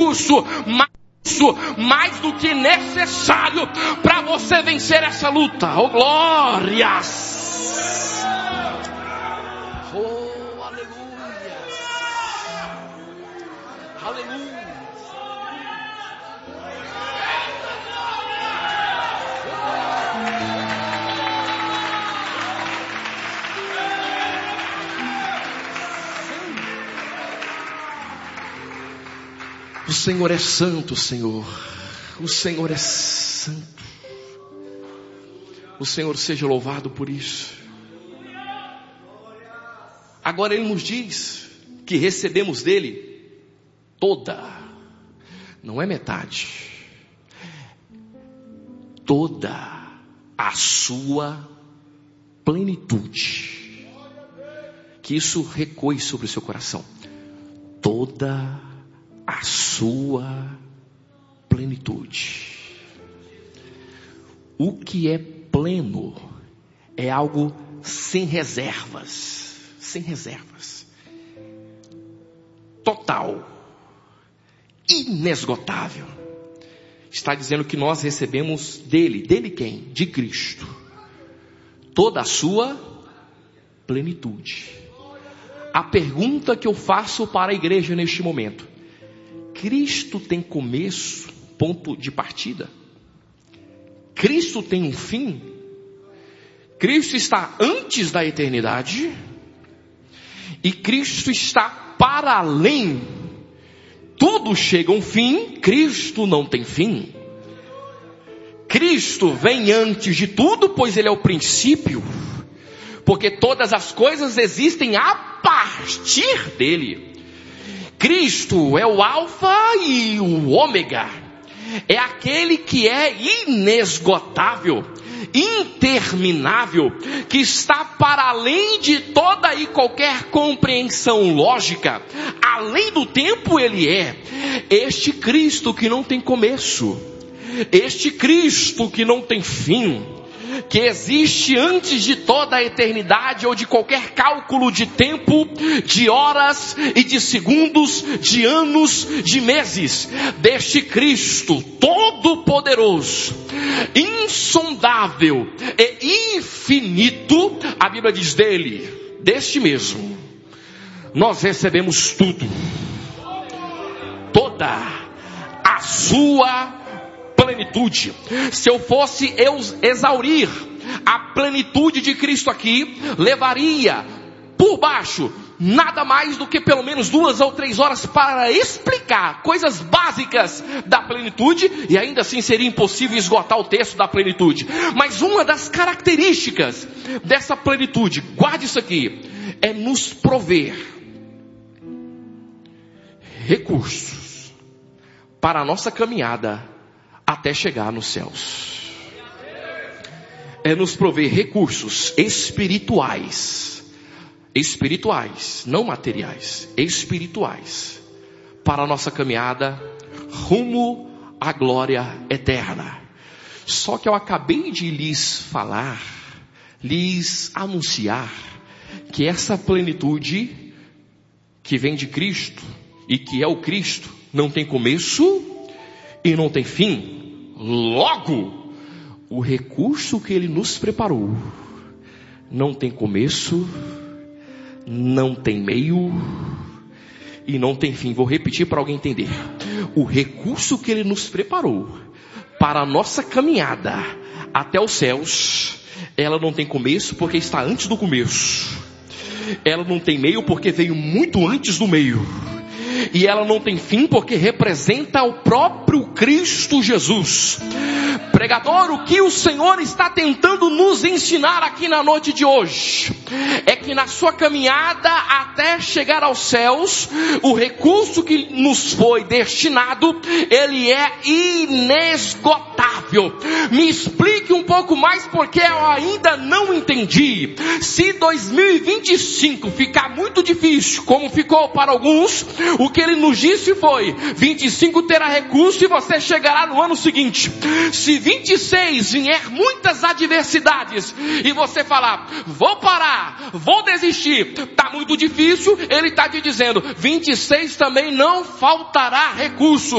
recurso, mais do que necessário para você vencer essa luta. Oh, glórias! Oh, aleluia! Aleluia! O Senhor é santo, Senhor. O Senhor é santo. O Senhor seja louvado por isso. Agora Ele nos diz que recebemos dEle toda, não é metade, toda a sua plenitude. Que isso recoe sobre o seu coração. Toda a sua plenitude. O que é pleno é algo sem reservas. Sem reservas. Total. Inesgotável. Está dizendo que nós recebemos dele. Dele quem? De Cristo. Toda a sua plenitude. A pergunta que eu faço para a igreja neste momento: Cristo tem começo, ponto de partida? Cristo tem um fim? Cristo está antes da eternidade? E Cristo está para além? Tudo chega a um fim, Cristo não tem fim. Cristo vem antes de tudo, pois Ele é o princípio. Porque todas as coisas existem a partir dEle. Cristo é o alfa e o ômega. É aquele que é inesgotável, interminável, que está para além de toda e qualquer compreensão lógica. Além do tempo Ele é. Este Cristo que não tem começo. Este Cristo que não tem fim. Que existe antes de toda a eternidade ou de qualquer cálculo de tempo, de horas e de segundos, de anos, de meses. Deste Cristo todo-poderoso, insondável e infinito, a Bíblia diz dele, deste mesmo, nós recebemos tudo, toda a sua plenitude. Se eu fosse exaurir a plenitude de Cristo aqui, levaria por baixo nada mais do que pelo menos 2 ou 3 horas para explicar coisas básicas da plenitude, e ainda assim seria impossível esgotar o texto da plenitude. Mas uma das características dessa plenitude, guarde isso aqui, é nos prover recursos para a nossa caminhada até chegar nos céus. É nos prover recursos espirituais, não materiais, espirituais, para a nossa caminhada rumo à glória eterna. Só que eu acabei de lhes falar, lhes anunciar, que essa plenitude que vem de Cristo e que é o Cristo não tem começo e não tem fim. Logo, o recurso que Ele nos preparou não tem começo, não tem meio e não tem fim. Vou repetir para alguém entender. O recurso que Ele nos preparou para a nossa caminhada até os céus, ela não tem começo porque está antes do começo. Ela não tem meio porque veio muito antes do meio. E ela não tem fim porque representa o próprio Cristo Jesus. Pregador, o que o Senhor está tentando nos ensinar aqui na noite de hoje é que na sua caminhada até chegar aos céus, o recurso que nos foi destinado, ele é inesgotável. Me explique um pouco mais, porque eu ainda não entendi. Se 2025 ficar muito difícil, como ficou para alguns, o que Ele nos disse foi: 25 terá recurso e você chegará no ano seguinte. Se 26 vier muitas adversidades e você falar: vou parar, vou desistir, está muito difícil, Ele está te dizendo: 26 também não faltará recurso.